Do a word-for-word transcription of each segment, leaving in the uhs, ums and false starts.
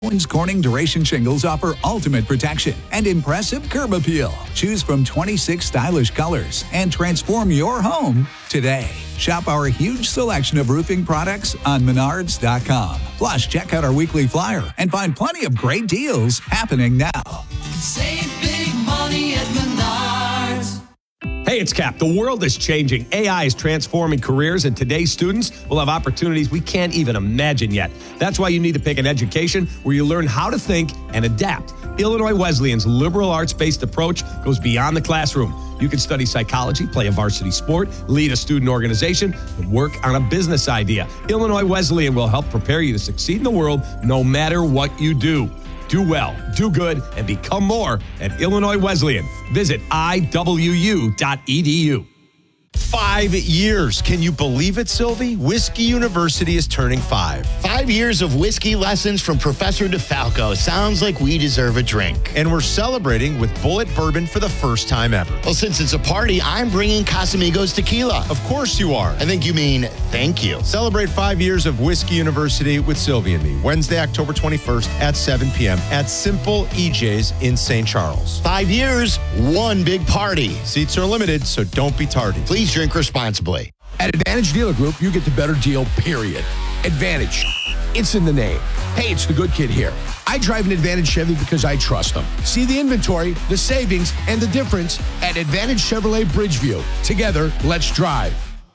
Owens Corning Duration Shingles offer ultimate protection and impressive curb appeal. Choose from twenty-six stylish colors and transform your home today. Shop our huge selection of roofing products on menards dot com. Plus, check out our weekly flyer and find plenty of great deals happening now. Save big money at Menards. Hey, it's Cap. The world is changing. A I is transforming careers, and today's students will have opportunities we can't even imagine yet. That's why you need to pick an education where you learn how to think and adapt. Illinois Wesleyan's liberal arts-based approach goes beyond the classroom. You can study psychology, play a varsity sport, lead a student organization, and work on a business idea. Illinois Wesleyan will help prepare you to succeed in the world no matter what you do. Do well, do good, and become more at Illinois Wesleyan. Visit I W U dot E D U. Five years. Can you believe it, Sylvie? Whiskey University is turning five. Five years of whiskey lessons from Professor DeFalco. Sounds like we deserve a drink. And we're celebrating with Bullet Bourbon for the first time ever. Well, since it's a party, I'm bringing Casamigos Tequila. Of course you are. I think you mean thank you. Celebrate five years of Whiskey University with Sylvie and me. Wednesday, October twenty-first at seven p.m. at Simple E J's in Saint Charles. Five years, one big party. Seats are limited, so don't be tardy. Please drink responsibly. At Advantage Dealer Group, you get the better deal, period. Advantage. It's in the name. Hey, it's the good kid here. I drive an Advantage Chevy because I trust them. See the inventory, the savings, and the difference at Advantage Chevrolet Bridgeview. Together, let's drive.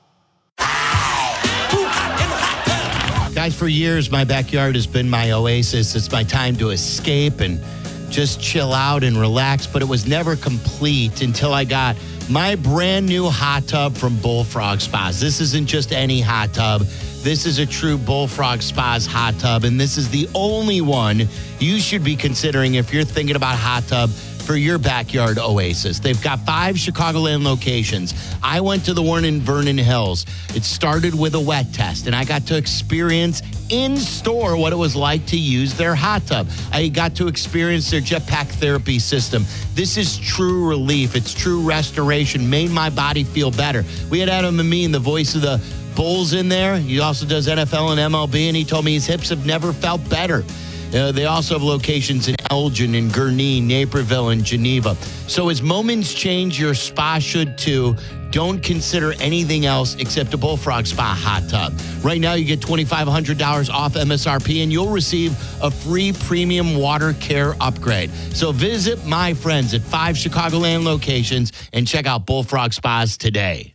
Guys, for years, my backyard has been my oasis. It's my time to escape and just chill out and relax, but it was never complete until I got my brand new hot tub from Bullfrog Spas. This isn't just any hot tub. This is a true Bullfrog Spas hot tub, and this is the only one you should be considering if you're thinking about hot tub for your backyard oasis. They've got five Chicagoland locations. I went to the one in Vernon Hills. It started with a wet test, and I got to experience in store what it was like to use their hot tub. I got to experience their jetpack therapy system. This is true relief. It's true restoration. Made my body feel better. We had Adam Amin, the voice of the Bulls, in there. He also does N F L and M L B, and he told me his hips have never felt better. Uh, they also have locations in Elgin, in Gurnee, Naperville, and Geneva. So as moments change, your spa should too. Don't consider anything else except a Bullfrog Spa hot tub. Right now, you get twenty-five hundred dollars off M S R P, and you'll receive a free premium water care upgrade. So visit my friends at five Chicagoland locations and check out Bullfrog Spas today.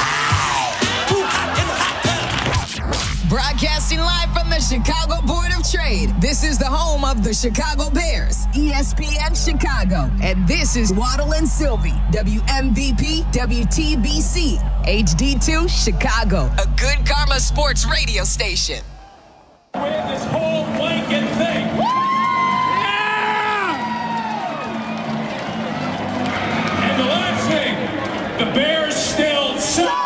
Broadcasting live from the Chicago Board of Trade. This is the home of the Chicago Bears, E S P N Chicago. And this is Waddle and Sylvie, W M V P, W T B C, H D two, Chicago, a good karma sports radio station. With this whole blanket thing. Yeah! And the last thing, the Bears still suck.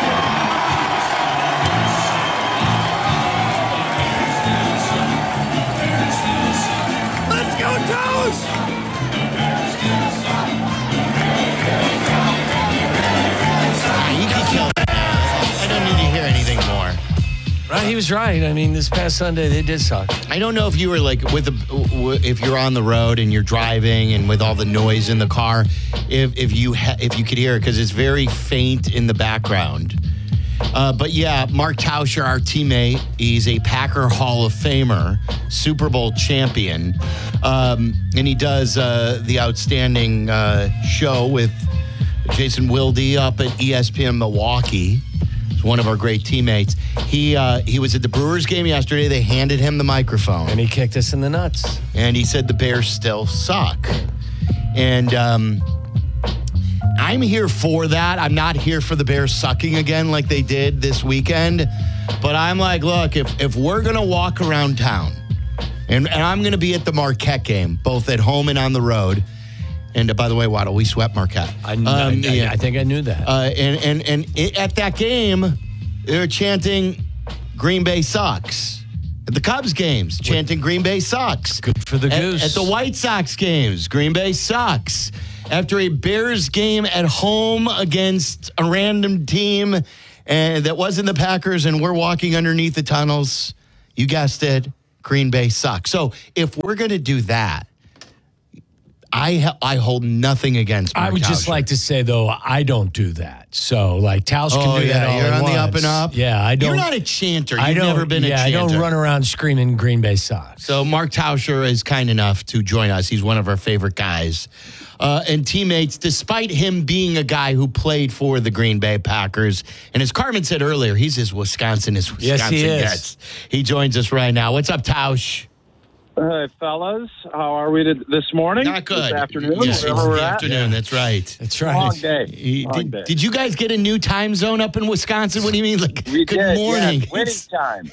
He was right. I mean, this past Sunday, they did suck. I don't know if you were like with the, if you're on the road and you're driving and with all the noise in the car, if if you ha- if you could hear it, because it's very faint in the background. Uh, but yeah, Mark Tauscher, our teammate, he's a Packer Hall of Famer, Super Bowl champion, um, and he does uh, the outstanding uh, show with Jason Wilde up at E S P N Milwaukee. One of our great teammates. He uh, he was at the Brewers game yesterday. They handed him the microphone. And he kicked us in the nuts. And he said the Bears still suck. And um, I'm here for that. I'm not here for the Bears sucking again like they did this weekend. But I'm like, look, if, if we're going to walk around town, and, and I'm going to be at the Marquette game, both at home and on the road. And uh, by the way, Waddle, we swept Marquette. I, um, I, yeah. I think I knew that. Uh, and and and it, at that game, they were chanting "Green Bay sucks." At the Cubs games, chanting "Green Bay sucks." Good for the at, Goose. At the White Sox games, "Green Bay sucks." After a Bears game at home against a random team and that wasn't the Packers, and we're walking underneath the tunnels, you guessed it, Green Bay sucks. So if we're going to do that, I ha- I hold nothing against Mark I would just Tauscher. like to say, though, I don't do that. So, like, Tausch can Oh, do yeah, that all you're he on the up wants. and up? Yeah, I don't. You're not a chanter. You've I don't, never been a yeah, chanter. I don't run around screaming Green Bay sucks. So Mark Tauscher is kind enough to join us. He's one of our favorite guys. Uh, and teammates, despite him being a guy who played for the Green Bay Packers, and as Carmen said earlier, he's as Wisconsin as Wisconsin Yes, he is. gets. He joins us right now. What's up, Tausch? Hey, fellas, how are we to- this morning? Not good. This afternoon? Yes, wherever it's we're the at? afternoon. That's right. That's Long right. day. He- Long did, day. did you guys get a new time zone up in Wisconsin? What do you mean? Like, We good did, morning. Yeah, winning It's- time.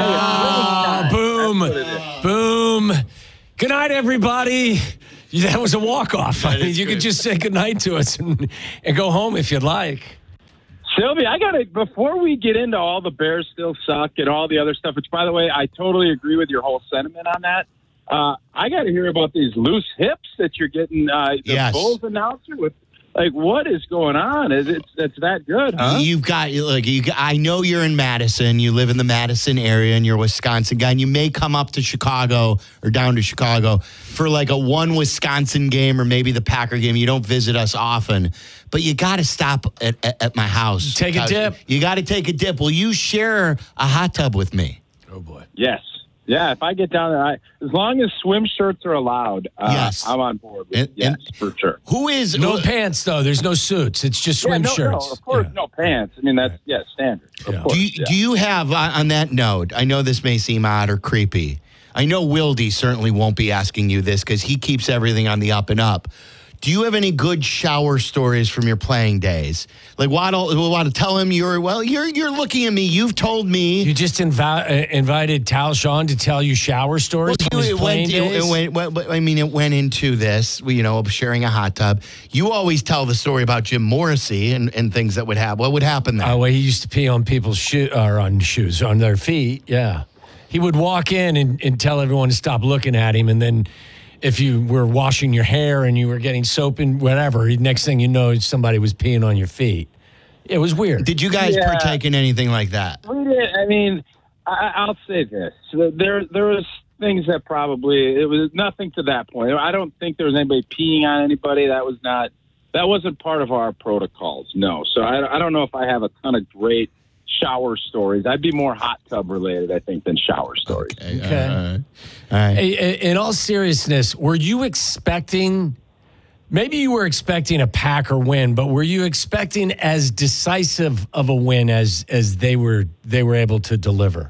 Ah, Hey, it's boom. winning time. That's what it is. Boom. Good night, everybody. That was a walk-off. I mean, is you true. could just say good night to us and, and go home if you'd like. Sylvia, I got to, before we get into all the Bears still suck and all the other stuff, which, by the way, I totally agree with your whole sentiment on that. Uh, I got to hear about these loose hips that you're getting, uh, the Yes. Bulls announcer with. Like, what is going on? Is it it's that good, huh? You've got look. You, I know you're in Madison. You live in the Madison area, and you're a Wisconsin guy. And you may come up to Chicago or down to Chicago for like a one Wisconsin game or maybe the Packer game. You don't visit us often, but you got to stop at, at, at my house. Take a dip. You got to take a dip. Will you share a hot tub with me? Oh, boy. Yes. Yeah, if I get down there, I, as long as swim shirts are allowed, uh, Yes. I'm on board. With, And- yes, and- for sure. Who is No pants, though. There's no suits. It's just swim yeah, no, shirts. No, of course, Yeah. no pants. I mean, that's, yeah, standard. Of Yeah. course. Do you, yeah. do you have, uh, on that note, I know this may seem odd or creepy. I know Wildy certainly won't be asking you this because he keeps everything on the up and up. Do you have any good shower stories from your playing days? Like, Waddle, Waddle, tell him you're, well, you're you're looking at me. You've told me. You just invi- uh, invited Tausch on to tell you shower stories Well, from his it playing went, it, days? it went, well, but, I mean, it went into this, you know, sharing a hot tub. You always tell the story about Jim Morrissey and, and things that would happen. What would happen there? Oh, well, he used to pee on people's shoe or on shoes, on their feet. Yeah. He would walk in and, and tell everyone to stop looking at him. And then if you were washing your hair and you were getting soap and whatever, next thing you know, somebody was peeing on your feet. It was weird. Did you guys Yeah. partake in anything like that? We did. I mean, I, I'll say this: there, there was things that probably it was nothing to that point. I don't think there was anybody peeing on anybody. That was not. That wasn't part of our protocols. No. So I, I don't know if I have a ton of great shower stories. I'd be more hot tub related, I think, than shower stories. Okay. Okay. All right. All right. Hey, in all seriousness, were you expecting, maybe you were expecting a Packer win, but were you expecting as decisive of a win as as they were they were able to deliver?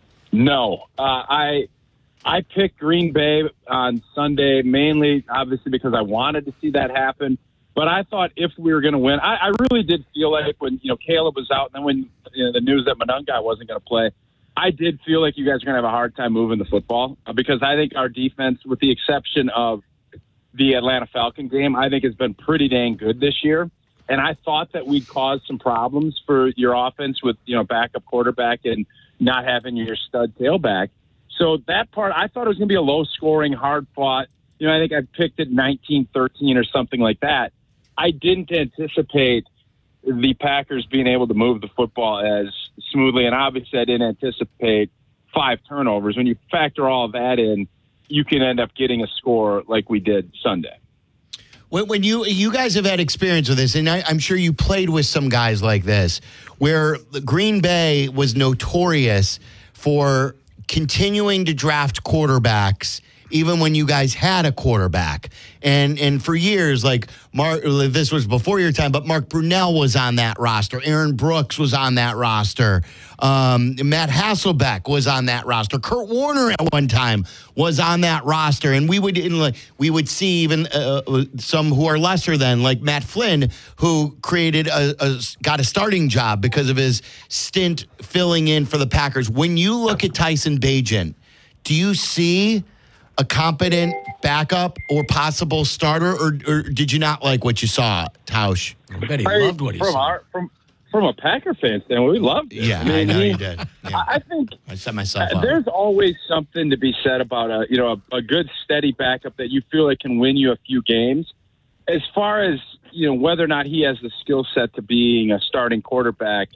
No, uh, I I picked Green Bay on Sunday mainly, obviously, because I wanted to see that happen. But I thought if we were going to win, I, I really did feel like when you know Caleb was out, and then when you know, the news that Monungai wasn't going to play, I did feel like you guys are going to have a hard time moving the football uh, because I think our defense, with the exception of the Atlanta Falcon game, I think has been pretty dang good this year. And I thought that we'd cause some problems for your offense with you know backup quarterback and not having your stud tailback. So that part, I thought it was going to be a low-scoring, hard-fought. You know, I think I picked it nineteen thirteen or something like that. I didn't anticipate the Packers being able to move the football as smoothly, and obviously I didn't anticipate five turnovers. When you factor all of that in, you can end up getting a score like we did Sunday. When, when you you guys have had experience with this, and I, I'm sure you played with some guys like this, where the Green Bay was notorious for continuing to draft quarterbacks even when you guys had a quarterback. And and for years, like, Mark, this was before your time, but Mark Brunell was on that roster. Aaron Brooks was on that roster. Um, Matt Hasselbeck was on that roster. Kurt Warner at one time was on that roster. And we would in, like, we would see even uh, some who are lesser than, like Matt Flynn, who created a, a got a starting job because of his stint filling in for the Packers. When you look at Tyson Bagent, do you see a competent backup or possible starter, or, or did you not like what you saw, Tausch? I bet he I- loved what he from saw. our from from a Packer fan standpoint, we loved it. Yeah, I, mean, know he- you did. Yeah. I I think I set myself Uh, up. there's always something to be said about a you know a, a good steady backup that you feel like can win you a few games. As far as you know whether or not he has the skill set to being a starting quarterback,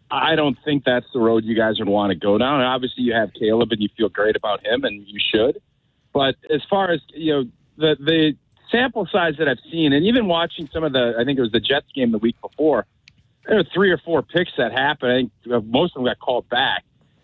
I don't think that's the road you guys would want to go down. And obviously, you have Caleb, and you feel great about him, and you should. But as far as, you know, the the sample size that I've seen, and even watching some of the, I think it was the Jets game the week before, there were three or four picks that happened. I think most of them got called back.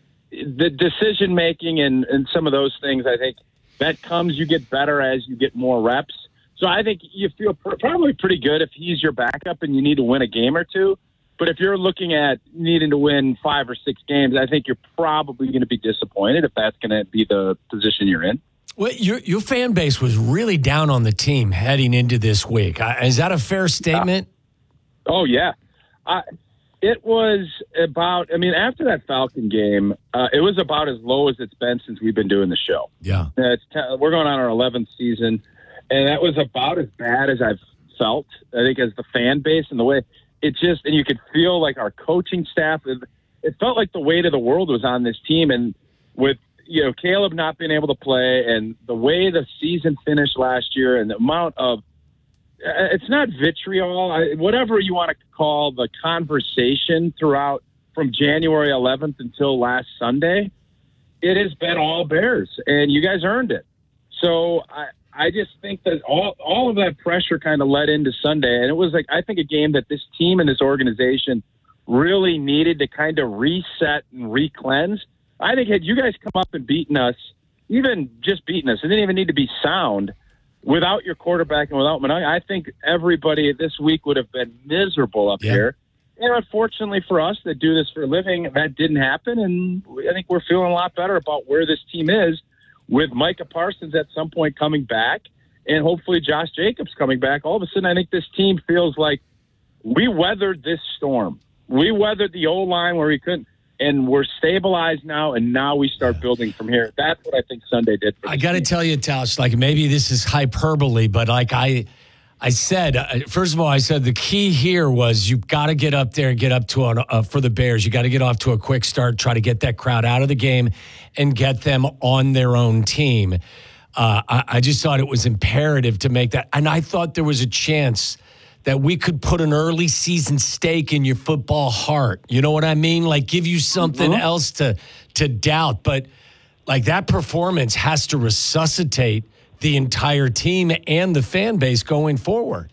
The decision making and, and some of those things, I think that comes, you get better as you get more reps. So I think you feel pr- probably pretty good if he's your backup and you need to win a game or two. But if you're looking at needing to win five or six games, I think you're probably going to be disappointed if that's going to be the position you're in. Well, your your fan base was really down on the team heading into this week. Is that a fair statement? Uh, oh, yeah. Uh, it was about, I mean, after that Falcon game, uh, it was about as low as it's been since we've been doing the show. Yeah. Uh, it's ten, we're going on our eleventh season, and that was about as bad as I've felt, I think, as the fan base and the way it just, and you could feel like our coaching staff, it, it felt like the weight of the world was on this team. And with, you know, Caleb not being able to play and the way the season finished last year and the amount of, it's not vitriol, I, whatever you want to call the conversation throughout from January eleventh until last Sunday, it has been all Bears, and you guys earned it. So I, I just think that all all of that pressure kind of led into Sunday, and it was like, I think, a game that this team and this organization really needed to kind of reset and re-cleanse. I think had you guys come up and beaten us, even just beaten us, it didn't even need to be sound, without your quarterback and without Minaya, I think everybody this week would have been miserable up yeah. here. And unfortunately for us that do this for a living, that didn't happen, and I think we're feeling a lot better about where this team is, with Micah Parsons at some point coming back and hopefully Josh Jacobs coming back. All of a sudden, I think this team feels like we weathered this storm. We weathered the O-line where we couldn't, and we're stabilized now, and now we start building from here. That's what I think Sunday did for I got to tell you, Tausch, like maybe this is hyperbole, but like I I said, uh, first of all, I said the key here was you got to get up there and get up to an, uh, for the Bears. You got to get off to a quick start, try to get that crowd out of the game and get them on their own team. Uh, I, I just thought it was imperative to make that. And I thought there was a chance that we could put an early season stake in your football heart. You know what I mean? Like give you something mm-hmm. else to to doubt. But like that performance has to resuscitate the entire team and the fan base going forward.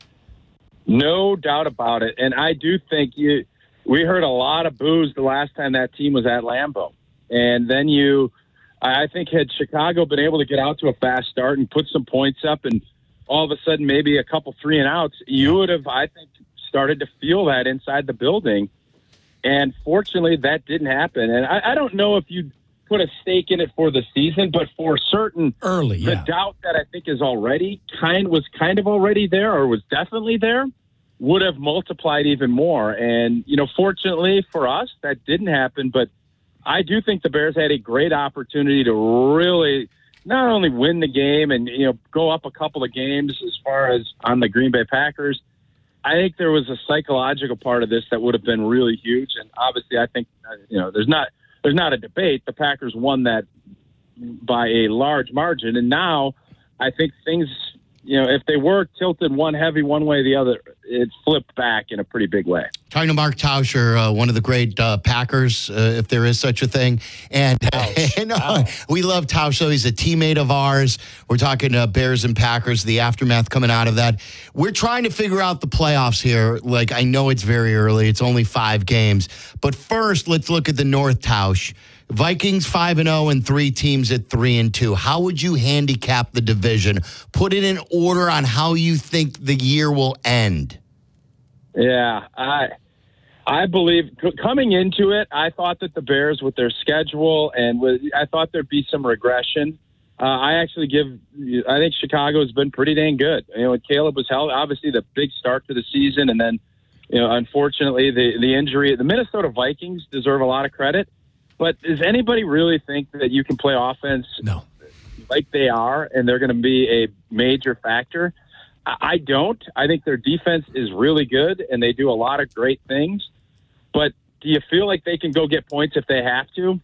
No doubt about it. And I do think you we heard a lot of boos the last time that team was at Lambeau. And then you, I think had Chicago been able to get out to a fast start and put some points up and all of a sudden maybe a couple three and outs, you would have, I think, started to feel that inside the building. And fortunately, that didn't happen. And I, I don't know if you put a stake in it for the season, but for certain, early, the yeah. doubt that I think is already kind was kind of already there, or was definitely there, would have multiplied even more. And you know, fortunately for us, that didn't happen. But I do think the Bears had a great opportunity to really not only win the game and, you know, go up a couple of games as far as on the Green Bay Packers. I think there was a psychological part of this that would have been really huge. And obviously I think, you know, there's not, there's not a debate. The Packers won that by a large margin. And now I think things, you know, if they were tilted one heavy one way or the other, it flipped back in a pretty big way. Talking to Mark Tauscher, uh, one of the great uh, Packers, uh, if there is such a thing. And uh, you know, wow. we love Tauscher. He's a teammate of ours. We're talking uh, Bears and Packers, the aftermath coming out of that. We're trying to figure out the playoffs here. Like, I know it's very early. It's only five games. But first, let's look at the North, Tausch. Vikings five and oh and three teams at three and two. How would you handicap the division? Put it in order on how you think the year will end. Yeah, I I believe coming into it, I thought that the Bears, with their schedule, and with, I thought there'd be some regression. Uh, I actually give, I think Chicago has been pretty dang good. You know, when Caleb was held, obviously the big start to the season, and then, you know, unfortunately the the injury. The Minnesota Vikings deserve a lot of credit. But does anybody really think that you can play offense no. like they are and they're going to be a major factor? I don't. I think their defense is really good and they do a lot of great things. But do you feel like they can go get points if they have to?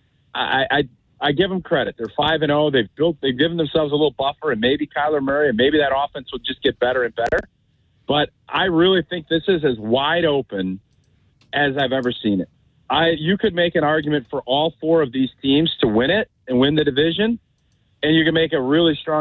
I I, I give them credit. They're five and zero. They've built. They've given themselves a little buffer, and maybe Kyler Murray, and maybe that offense will just get better and better. But I really think this is as wide open as I've ever seen it. I you could make an argument for all four of these teams to win it and win the division, and you can make a really strong